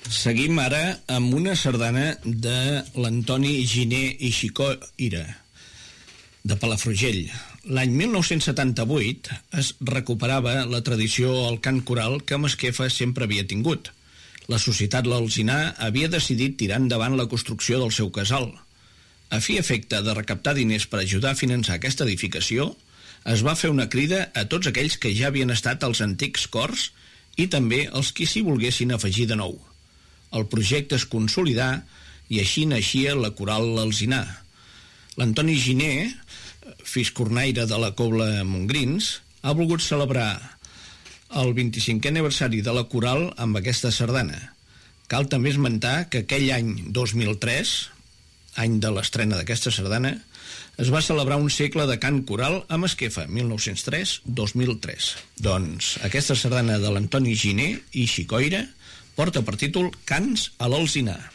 Seguim ara amb una sardana de l'Antoni Giner i Xicoira, de Palafrugell. L'any 1978 es recuperava la tradició al cant coral que Masquefa sempre havia tingut. La societat L'Alzinar havia decidit tirar endavant la construcció del seu casal. A fi i efecte de recaptar diners per ajudar a finançar aquesta edificació, es va fer una crida a tots aquells que ja havien estat als antics cors i també els qui s'hi volguessin afegir de nou. El projecte es consolidà i així naixia la coral L'Alzinar. L'Antoni Giner, fiscornaire de la Cobla Montgrins, ha volgut celebrar el 25è aniversari de la coral amb aquesta sardana. Cal també esmentar que aquell any 2003, any de l'estrena d'aquesta sardana, es va celebrar un segle de cant coral a Masquefa, 1903-2003. Doncs aquesta sardana de l'Antoni Giner i Xicoira porta per títol Cants a l'Alzinar.